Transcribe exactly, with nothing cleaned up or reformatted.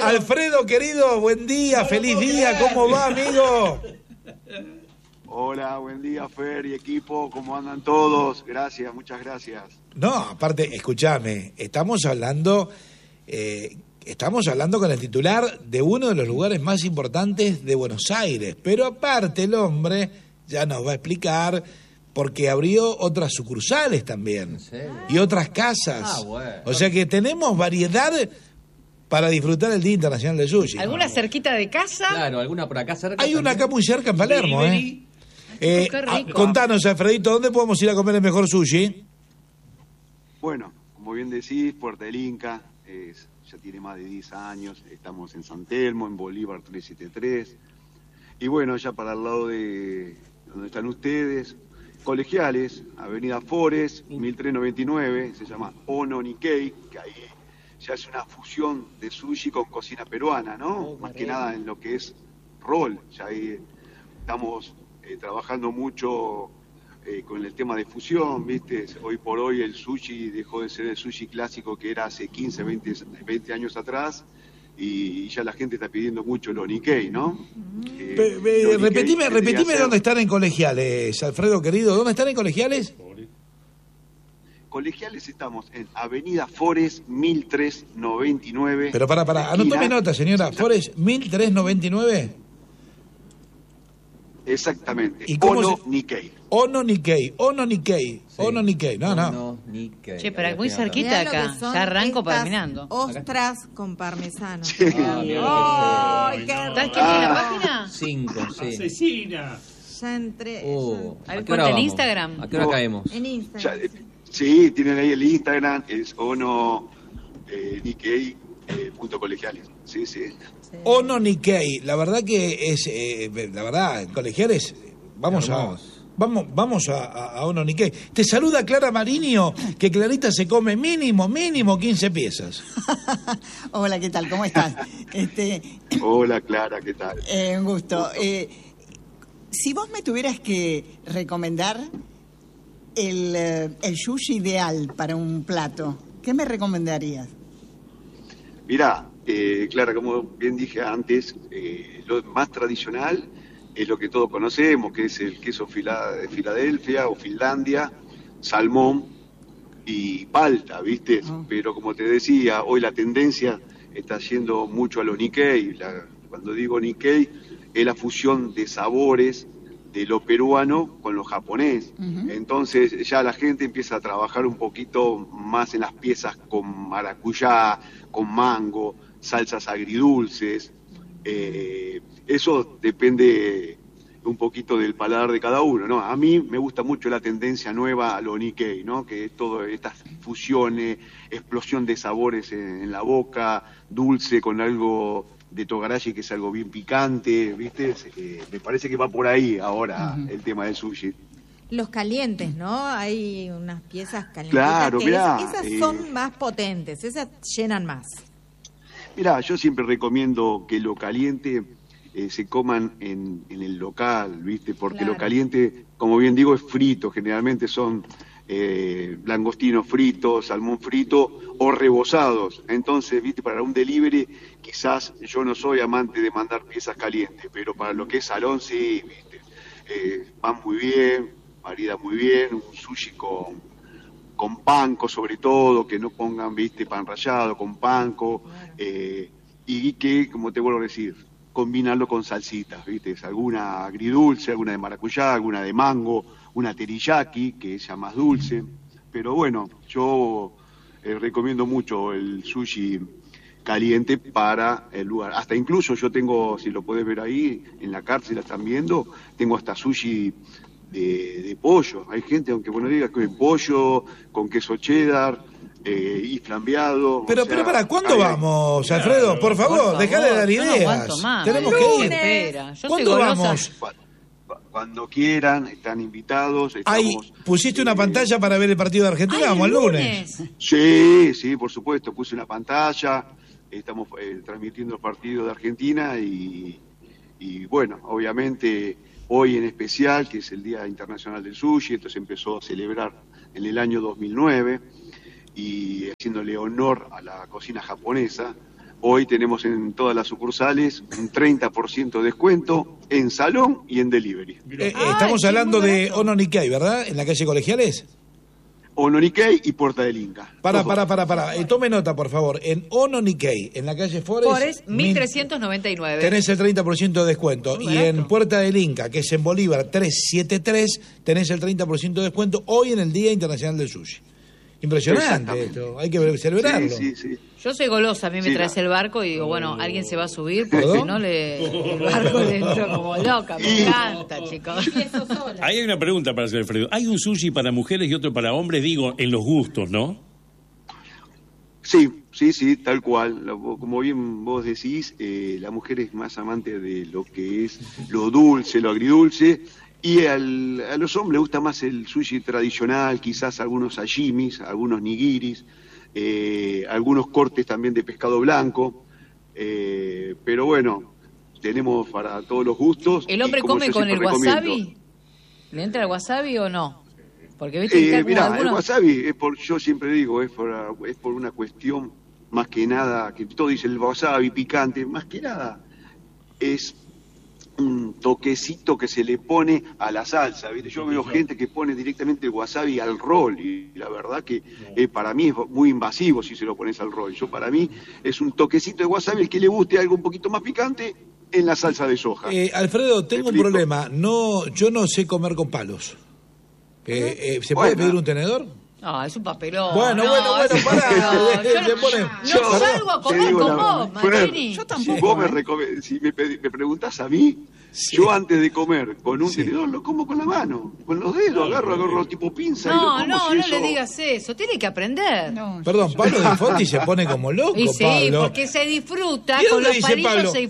Alfredo. Alfredo, querido, buen día, feliz día, ¿cómo va, amigo? Hola, buen día, Fer y equipo, ¿cómo andan todos? Gracias, muchas gracias. No, aparte, escúchame, estamos hablando, eh, estamos hablando con el titular de uno de los lugares más importantes de Buenos Aires, pero aparte el hombre ya nos va a explicar porque abrió otras sucursales también y otras casas. Ah, bueno. O sea que tenemos variedad para disfrutar el Día Internacional del Sushi. ¿Alguna cerquita de casa? Claro, alguna por acá cerca. Hay una acá muy cerca en Palermo, ¿eh? Eh, Qué rico. ah, contanos, Alfredito, ¿dónde podemos ir a comer el mejor sushi? Bueno, como bien decís, Puerta del Inca, es, ya tiene más de diez años, estamos en San Telmo, en Bolívar trescientos setenta y tres, y bueno, ya para el lado de donde están ustedes, Colegiales, Avenida Forest, mil trescientos noventa y nueve, se llama Ono Nikkei, que ahí ya es una fusión de sushi con cocina peruana, ¿no? Oh, Más que rico. nada en lo que es rol, ya ahí estamos eh, trabajando mucho eh, con el tema de fusión, ¿viste? Hoy por hoy el sushi dejó de ser el sushi clásico que era hace quince, veinte, veinte años atrás, y ya la gente está pidiendo mucho lo Nikkei, ¿no? Eh, Pe- pe- lo Nikkei repetime, vendría a repetime ser- dónde están en Colegiales, Alfredo, querido. ¿Dónde están en Colegiales? Colegiales estamos en Avenida Forest mil trescientos noventa y nueve. Pero para, para, esquina- anotame nota, señora. Forest mil trescientos noventa y nueve. Exactamente. ¿Y cómo Ono se- Nikkei. Ono Nikkei, Ono Nikkei, Sí. Ono Nikkei. No, no. No, Nikkei. Che, pero Ahí muy estoy cerquita. anotando. Mirá lo acá. que son Ya arranco para estas caminando. ostras con parmesano. Sí. Ah, mira, ¡Ay, qué ¿Estás rico! quién en la página? Cinco, sí. Asesina. Ya entré. Uh, A ver, ¿a qué hora cuenta en vamos? Instagram. ¿A qué hora No. caemos? ya- en Ya, Instagram. eh, sí, tienen ahí el Instagram, es Ono eh, Nikkei eh, punto colegiales. Sí, sí. Sí. Ono Nikkei. La verdad que es, eh, la verdad, en Colegiales, vamos a... Hermoso. Vamos, vamos a, a, a Ono Nikkei. Te saluda Clara Mariño, que Clarita se come mínimo, mínimo quince piezas. Hola, ¿qué tal? ¿Cómo estás? Este, Hola, Clara, ¿qué tal? eh, un gusto. Eh, si vos me tuvieras que recomendar el, eh, el sushi ideal para un plato, ¿qué me recomendarías? Mirá, eh, Clara, como bien dije antes, eh, lo más tradicional es lo que todos conocemos, que es el queso fila- de Filadelfia o Finlandia, salmón y palta, ¿viste? Ah. Pero como te decía, hoy la tendencia está yendo mucho a lo Nikkei. La- cuando digo Nikkei, es la fusión de sabores de lo peruano con lo japonés. Ujú. Entonces ya la gente empieza a trabajar un poquito más en las piezas con maracuyá, con mango, salsas agridulces. Eh, eso depende un poquito del paladar de cada uno, ¿no? A mí me gusta mucho la tendencia nueva a lo Nikkei, ¿no? Que es todo estas fusiones, explosión de sabores en, en la boca, dulce con algo de togarashi que es algo bien picante, ¿viste? Eh, me parece que va por ahí ahora Ujú. el tema del sushi. Los calientes, ¿no? Hay unas piezas calientes. Claro, que mirá, es- esas eh, son más potentes, esas llenan más. Mira, yo siempre recomiendo que lo caliente eh, se coman en, en el local, ¿viste? Porque Claro. lo caliente, como bien digo, es frito. Generalmente son eh, langostinos fritos, salmón frito o rebozados. Entonces, ¿viste? Para un delivery, quizás yo no soy amante de mandar piezas calientes, pero para lo que es salón, sí, ¿viste? Eh, van muy bien, marida muy bien, un sushi con con panco sobre todo, que no pongan, viste, pan rallado, con panco, eh, y que, como te vuelvo a decir, combinarlo con salsitas, viste, alguna agridulce, alguna de maracuyá, alguna de mango, una teriyaki, que es ya más dulce, pero bueno, yo eh, recomiendo mucho el sushi caliente para el lugar, hasta incluso yo tengo, si lo podés ver ahí, en la cárcel la están viendo, tengo hasta sushi de, de pollo. Hay gente, aunque bueno diga que es pollo, con queso cheddar eh, y flambeado. Pero, o sea, pero para, ¿cuándo hay- vamos, Alfredo? Por favor, Por favor, dejale de dar yo no ideas. aguanto más. Tenemos El que lunes. ir. Espera, yo ¿Cuándo soy golosa. vamos? Cu- cu- Cuando quieran, están invitados. Ahí, Estamos, ¿pusiste una eh, pantalla para ver el partido de Argentina? Ay, Vamos el lunes. Sí, sí, por supuesto, puse una pantalla, estamos eh, transmitiendo el partido de Argentina y, y bueno, obviamente hoy en especial, que es el Día Internacional del Sushi, esto se empezó a celebrar en el año dos mil nueve y haciéndole honor a la cocina japonesa, Hoy tenemos en todas las sucursales un treinta por ciento de descuento en salón y en delivery. Eh, Ay, estamos qué hablando muy de barato. Ono Nikkei, ¿verdad? En la calle Colegiales. Ono Nikkei y Puerta del Inca. Para, Los dos. para, para, para. Eh, tome nota, por favor. En Ono Nikkei, en la calle Forest, Forest, mil trescientos noventa y nueve. tenés el treinta por ciento de descuento. Muy Y barato. en Puerta del Inca, que es en Bolívar trescientos setenta y tres, tenés el treinta por ciento de descuento hoy en el Día Internacional del Sushi. Impresionante Exactamente. esto, hay que celebrarlo. Sí, sí, sí. Yo soy golosa, a mí me Sí, traes la- el barco y digo, bueno, alguien se va a subir, porque ¿Perdón? si no, le, el barco le entro como loca. Me Y- encanta, chicos. Ahí hay una pregunta para hacer, Alfredo. ¿Hay un sushi para mujeres y otro para hombres? Digo, en los gustos, ¿no? Sí, sí, sí, tal cual. Lo- Como bien vos decís, eh, la mujer es más amante de lo que es lo dulce, lo agridulce, y al- a los hombres les gusta más el sushi tradicional, quizás algunos sashimis, algunos nigiris, eh, algunos cortes también de pescado blanco, eh, pero bueno, tenemos para todos los gustos. ¿El y hombre como come yo con el siempre wasabi? recomiendo, ¿Le entra el wasabi o no? Porque viste que Eh, está como mirá, el algunos- wasabi, es por, yo siempre digo, es por, es por una cuestión, más que nada, que todo dice el wasabi picante, más que nada, es un toquecito que se le pone a la salsa, ¿viste? Yo veo gente que pone directamente el wasabi al rol, y la verdad que eh, para mí es muy invasivo si se lo pones al rol. Yo para mí es un toquecito de wasabi, el que le guste algo un poquito más picante, en la salsa de soja. Eh, Alfredo, tengo un explico? problema. No, yo no sé comer con palos. Eh, eh, ¿Se puede Bueno. pedir un tenedor? No, es un papelón. Bueno, no, bueno, bueno, es un pará. papelón. Yo Se pone- no, Yo no salgo a te comer digo con la vos, verdad. Martini. Yo Si tampoco. vos me, ¿eh? recome- si me, pedi- me preguntás a mí, Sí. yo antes de comer con un Sí. tenedor lo como con la mano, con los dedos, agarro, agarro tipo pinza y lo No, como no, si no eso- le digas eso. Tiene que aprender. No, Perdón, Pablo Di Fonti se pone como loco, Y sí, Pablo. porque se disfruta ¿Y con dónde los dice palillos Pablo? se